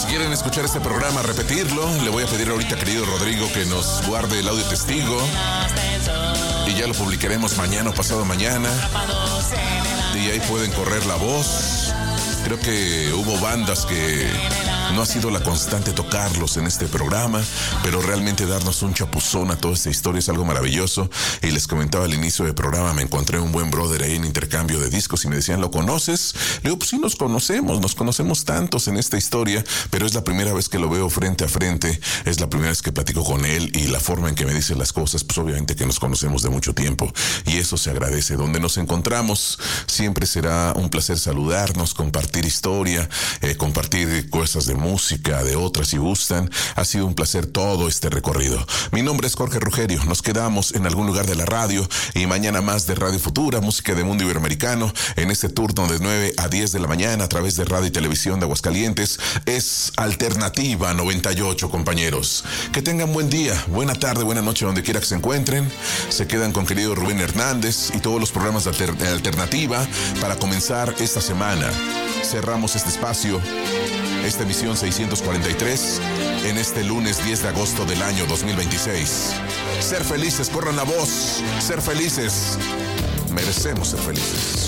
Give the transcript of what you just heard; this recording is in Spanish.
quieren escuchar este programa, repetirlo, le voy a pedir ahorita, querido Rodrigo, que nos guarde el audio testigo. Y ya lo publicaremos mañana o pasado mañana. Y ahí pueden correr la voz. Creo que hubo bandas que no ha sido la constante tocarlos en este programa, pero realmente darnos un chapuzón a toda esta historia es algo maravilloso. Y les comentaba al inicio del programa, me encontré un buen brother ahí en intercambio de discos y me decían, ¿lo conoces? Le digo, pues sí, nos conocemos tantos en esta historia, pero es la primera vez que lo veo frente a frente, es la primera vez que platico con él y la forma en que me dice las cosas, pues obviamente que nos conocemos de mucho tiempo y eso se agradece. Donde nos encontramos siempre será un placer saludarnos, compartir historia, compartir cosas de música, de otras si gustan. Ha sido un placer todo este recorrido. Mi nombre es Jorge Rugerio. Nos quedamos en algún lugar de la radio y mañana más de Radio Futura, música de mundo iberoamericano, en este turno de 9 a 10 de la mañana a través de Radio y Televisión de Aguascalientes. Es Alternativa 98, compañeros. Que tengan buen día, buena tarde, buena noche, donde quiera que se encuentren. Se quedan con querido Rubén Hernández y todos los programas de Alternativa para comenzar esta semana. Cerramos este espacio, esta emisión 643, en este lunes 10 de agosto del año 2026. Ser felices, corran la voz. Ser felices. Merecemos ser felices.